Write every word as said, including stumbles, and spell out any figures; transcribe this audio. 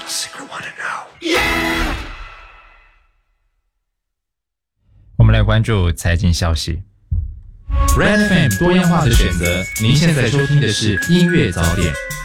我们来关注财经消息。Red F M 多样化的选择，您现在收听的是音乐早点。